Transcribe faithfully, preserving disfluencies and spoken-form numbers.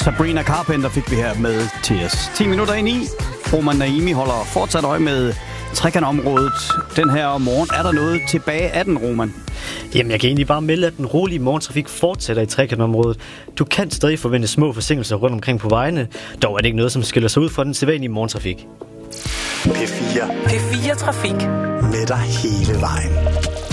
Sabrina Carpenter fik vi her med til os. ti minutter ind i. Roman Naimi holder fortsat øje med trekantområdet. Den her morgen er der noget tilbage af den, Roman. Jamen, jeg kan egentlig bare melde, at den rolige morgentrafik fortsætter i trekantområdet. Du kan stadig forvente små forsinkelser rundt omkring på vejene. Dog er det ikke noget, som skiller sig ud fra den sædvanlige morgentrafik. P fire. P fire Trafik. Med dig hele vejen.